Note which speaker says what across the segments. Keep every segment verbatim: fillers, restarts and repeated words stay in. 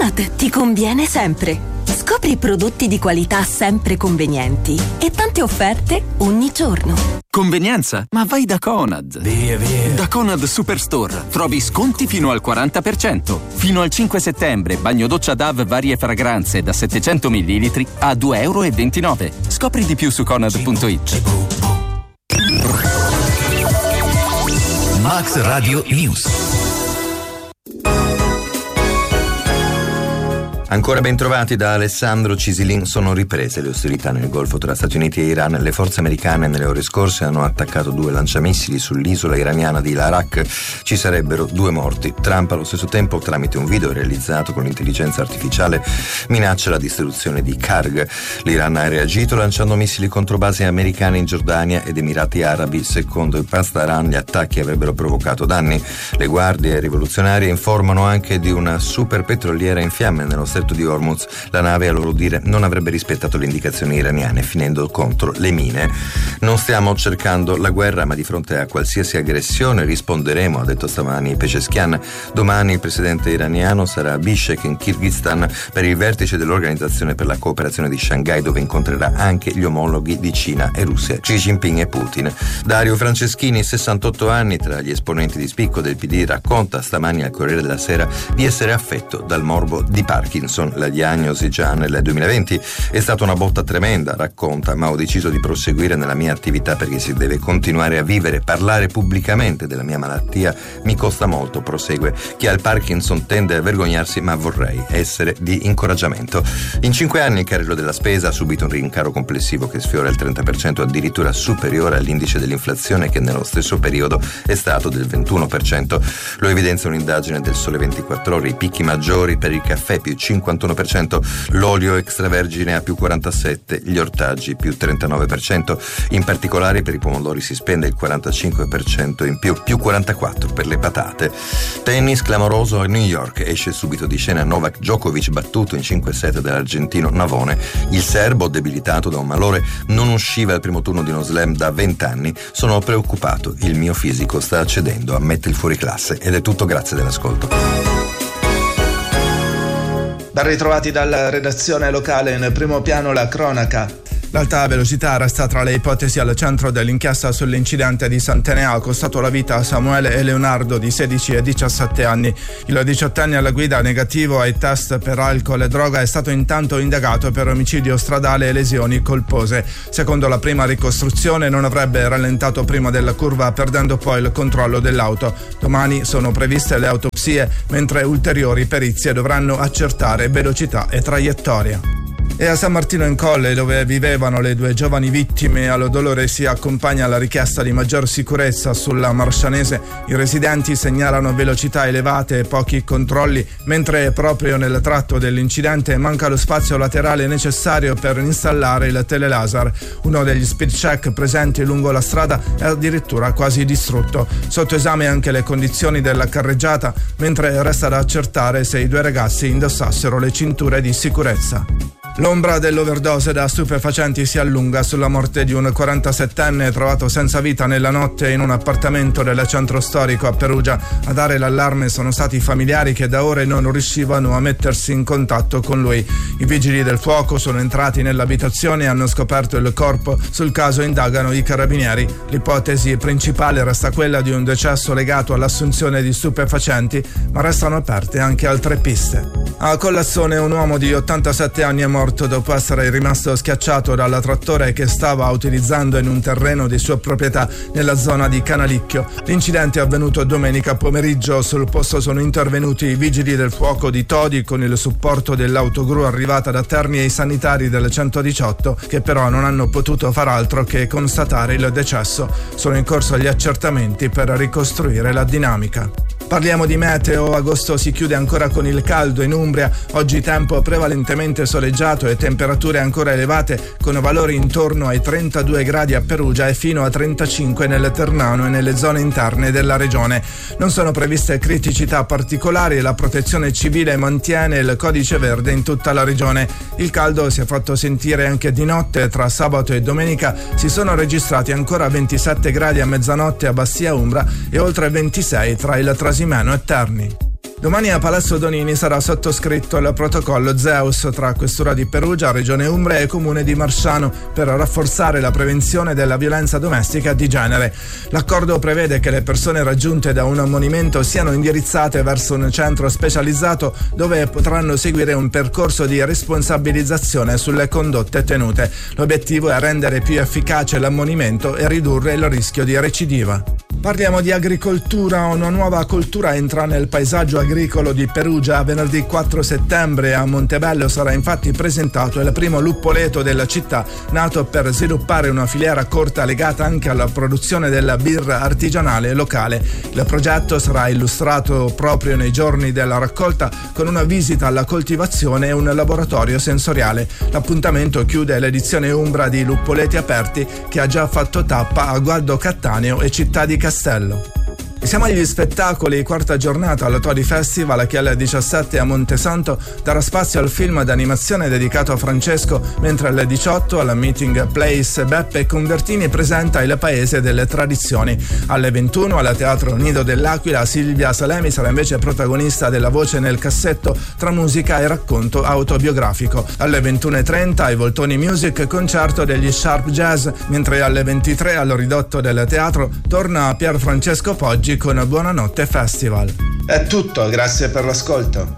Speaker 1: Conad ti conviene sempre. Scopri prodotti di qualità sempre convenienti e tante offerte ogni giorno.
Speaker 2: Convenienza? Ma vai da Conad.
Speaker 3: Via, via.
Speaker 2: Da Conad Superstore trovi sconti fino al quaranta per cento. Fino al cinque settembre, bagno doccia Dove varie fragranze da settecento millilitri a due e ventinove euro. Scopri di più su conad punto it.
Speaker 3: Max Radio News.
Speaker 4: Ancora ben trovati da Alessandro Cisilin. Sono riprese le ostilità nel Golfo tra Stati Uniti e Iran. Le forze americane nelle ore scorse hanno attaccato due lanciamissili sull'isola iraniana di Larak. Ci sarebbero due morti. Trump allo stesso tempo, tramite un video realizzato con l'intelligenza artificiale, minaccia la distruzione di Karg. L'Iran ha reagito lanciando missili contro basi americane in Giordania ed Emirati Arabi. Secondo il Pasdaran gli attacchi avrebbero provocato danni. Le guardie rivoluzionarie informano anche di una super petroliera in fiamme nello stretto di Hormuz. La nave, a loro dire, non avrebbe rispettato le indicazioni iraniane, finendo contro le mine. Non stiamo cercando la guerra, ma di fronte a qualsiasi aggressione risponderemo, ha detto stamani Pezeshkian. Domani il presidente iraniano sarà a Bishkek in Kirghizistan per il vertice dell'Organizzazione per la cooperazione di Shanghai, dove incontrerà anche gli omologhi di Cina e Russia, Xi Jinping e Putin. Dario Franceschini, sessantotto anni, tra gli esponenti di spicco del P D, racconta stamani al Corriere della Sera di essere affetto dal morbo di Parkinson. La diagnosi già nel duemilaventi è stata una botta tremenda, racconta, ma ho deciso di proseguire nella mia attività perché si deve continuare a vivere. Parlare pubblicamente della mia malattia mi costa molto, prosegue. Chi ha il Parkinson tende a vergognarsi, ma vorrei essere di incoraggiamento. In cinque anni il carrello della spesa ha subito un rincaro complessivo che sfiora il trenta per cento, addirittura superiore all'indice dell'inflazione che nello stesso periodo è stato del ventuno per cento. Lo evidenzia un'indagine del Sole ventiquattro Ore. I picchi maggiori per il caffè più cinquantuno per cento, l'olio extravergine a più quarantasette per cento, gli ortaggi più trentanove per cento. In particolare per i pomodori si spende il quarantacinque per cento in più, più quarantaquattro per cento per le patate. Tennis clamoroso a New York, esce subito di scena Novak Djokovic, battuto in cinque set dall'argentino Navone. Il serbo, debilitato da un malore, non usciva al primo turno di uno slam da vent'anni. Sono preoccupato, il mio fisico sta cedendo, ammette il fuoriclasse. Ed è tutto, grazie dell'ascolto.
Speaker 5: Ben ritrovati dalla redazione locale. In primo piano la cronaca.
Speaker 6: L'alta velocità resta tra le ipotesi al centro dell'inchiesta sull'incidente di Sant'Enea, costato la vita a Samuele e Leonardo di sedici e diciassette anni. Il diciottenne alla guida, negativo ai test per alcol e droga, è stato intanto indagato per omicidio stradale e lesioni colpose. Secondo la prima ricostruzione non avrebbe rallentato prima della curva, perdendo poi il controllo dell'auto. Domani sono previste le autopsie, mentre ulteriori perizie dovranno accertare velocità e traiettoria. E a San Martino in Colle, dove vivevano le due giovani vittime, al dolore si accompagna la richiesta di maggior sicurezza sulla Marscianese. I residenti segnalano velocità elevate e pochi controlli, mentre proprio nel tratto dell'incidente manca lo spazio laterale necessario per installare il telelaser. Uno degli speed check presenti lungo la strada è addirittura quasi distrutto. Sotto esame anche le condizioni della carreggiata, mentre resta da accertare se i due ragazzi indossassero le cinture di sicurezza. L'ombra dell'overdose da stupefacenti si allunga sulla morte di un quarantasettenne trovato senza vita nella notte in un appartamento del centro storico a Perugia. A dare l'allarme sono stati i familiari che da ore non riuscivano a mettersi in contatto con lui. I vigili del fuoco sono entrati nell'abitazione e hanno scoperto il corpo. Sul caso indagano i carabinieri. L'ipotesi principale resta quella di un decesso legato all'assunzione di stupefacenti, ma restano aperte anche altre piste. A Collazzone un uomo di ottantasette anni è morto dopo essere rimasto schiacciato dal trattore che stava utilizzando in un terreno di sua proprietà nella zona di Canalicchio. L'incidente è avvenuto domenica pomeriggio. Sul posto sono intervenuti i vigili del fuoco di Todi con il supporto dell'autogru arrivata da Terni e i sanitari del centodiciotto, che però non hanno potuto far altro che constatare il decesso. Sono in corso gli accertamenti per ricostruire la dinamica. Parliamo di meteo. Agosto si chiude ancora con il caldo in Umbria. Oggi tempo prevalentemente soleggiato e temperature ancora elevate, con valori intorno ai trentadue gradi a Perugia e fino a trentacinque nel Ternano e nelle zone interne della regione. Non sono previste criticità particolari e la protezione civile mantiene il codice verde in tutta la regione. Il caldo si è fatto sentire anche di notte. Tra sabato e domenica si sono registrati ancora ventisette gradi a mezzanotte a Bastia Umbra e oltre ventisei tra il Trasimeno e Terni. Domani a Palazzo Donini sarà sottoscritto il protocollo Zeus tra Questura di Perugia, Regione Umbria e Comune di Marsciano per rafforzare la prevenzione della violenza domestica di genere. L'accordo prevede che le persone raggiunte da un ammonimento siano indirizzate verso un centro specializzato dove potranno seguire un percorso di responsabilizzazione sulle condotte tenute. L'obiettivo è rendere più efficace l'ammonimento e ridurre il rischio di recidiva. Parliamo di agricoltura. Una nuova coltura entra nel paesaggio agricolo di Perugia. Venerdì quattro settembre a Montebello sarà infatti presentato il primo luppoleto della città, nato per sviluppare una filiera corta legata anche alla produzione della birra artigianale locale. Il progetto sarà illustrato proprio nei giorni della raccolta con una visita alla coltivazione e un laboratorio sensoriale. L'appuntamento chiude l'edizione Umbra di Luppoleti Aperti, che ha già fatto tappa a Gualdo Cattaneo e Città di Castello. Siamo agli spettacoli, quarta giornata al Todi Festival che alle diciassette a Montesanto darà spazio al film d'animazione dedicato a Francesco, mentre alle diciotto alla Meeting Place Beppe Convertini presenta Il Paese delle Tradizioni. Alle ventuno al Teatro Nido dell'Aquila Silvia Salemi sarà invece protagonista della Voce nel cassetto tra musica e racconto autobiografico. Alle ventuno e trenta ai Voltoni Music concerto degli Sharp Jazz, mentre alle ventitré allo Ridotto del Teatro torna Pier Francesco Poggi con Buonanotte Festival.
Speaker 5: È tutto, grazie per l'ascolto.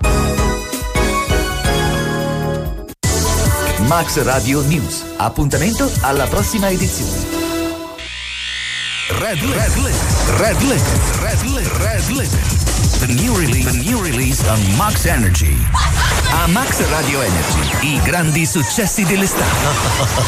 Speaker 3: Max Radio News. Appuntamento alla prossima edizione.
Speaker 7: Red Red Red Red Red Red Red The new release, the new release on Max Energy. A Max Radio Energy, i grandi successi dell'estate.